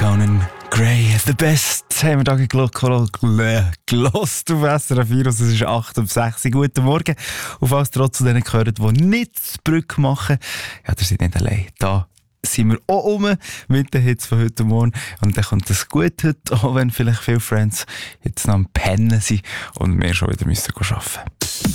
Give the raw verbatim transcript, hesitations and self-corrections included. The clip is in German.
Conan Gray, the best, haben wir da gelost auf S R F vier, also es ist acht um sechs. Guten Morgen. Und falls trotz zu denen gehört, die nicht die Brücke machen, ja, ihr seid nicht allein. Da sind wir auch rum mit den Hits von heute Morgen. Und dann kommt das gut heute, auch wenn vielleicht viele Friends jetzt noch am Pennen sind und wir schon wieder müssen arbeiten müssen.